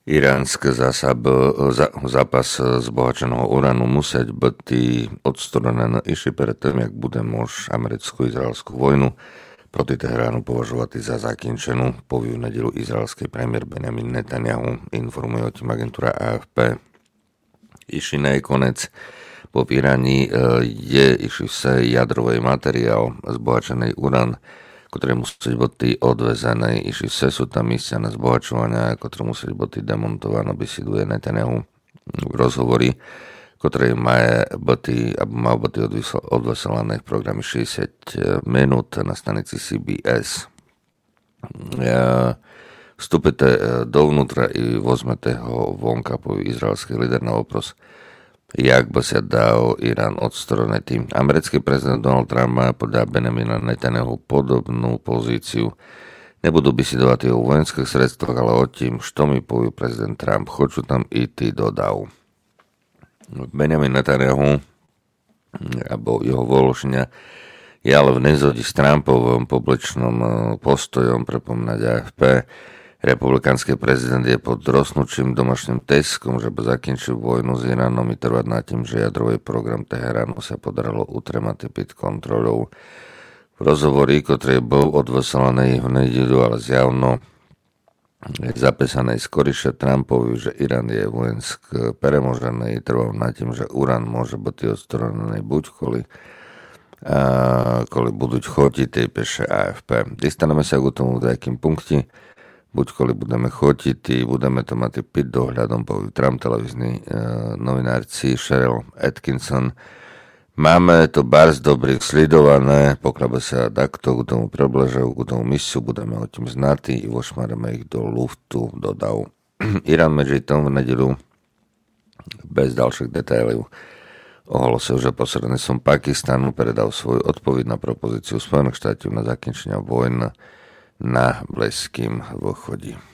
Iránske zápas zbohačeného uránu musieť byť odstoronené ešte predtým, jak bude môž americko-izraelskú vojnu proti Teheránu považovať za zakončenú. Povie v nedeľu izraelský premiér Benjamin Netanyahu, informuje o tým agentúra AFP. Iši konec po Iráni je iši vse jadrový materiál, zbohačený urán, ktoré musí byť odvezené, iši vse sú tam místa na zbohačovania, ktoré musí byť demontované, by si duje Netanyahu v rozhovorí, ktoré má byť odveselané v programe 60 minút na stanici CBS. Vstupete dovnútra i vezmete ho vonka, povie izraelský líder na opros, jak by sa dal Irán odstoronený. Americký prezident Donald Trump má podľa Benjamina Netanyahu podobnú pozíciu. Nebudú bisidovať o vojenských sredstvách, ale o tým, što mi povie prezident Trump. Хочу tam i ty dodal. Benjamin Netanyahu, alebo jeho vološňa, je ale v nezhode s Trumpovým publičným postojom, pripomínať AFP. Republikánsky prezident je pod rostnúčim domáčným teskom, že by zakončil vojnu s Iránom i trvať na tým, že jadrový program Teheránu sa podarilo utremať pod kontrolou. V rozhovori, ktorý bol odveselaný v nedeľu, ale zjavno je zapísaný skoriše Trumpovi, že Irán je vojensk premožený, trval na tým, že urán môže byť odstoronený buď kvôli budú chotiť, píše AFP. Dostaneme sa k tomu v nejakým punkte. Buď kvôli budeme chotiť, budeme to mať pod dohľadom, povie Trump, televízny novinárci Cheryl Atkinson. Máme to bardzo dobrých sledované, pokiaľ sa takto k tomu približujú, k tomu misiu, budeme o tým znatí i vošmareme ich do luftu, dodal. Irán medzi tom v nedeľu bez ďalších detailov ohlasil, že posredníctvom Pakistanu predal svoju odpoveď na propozíciu Spojených štátov na zakončenie vojny na Blízkym východe.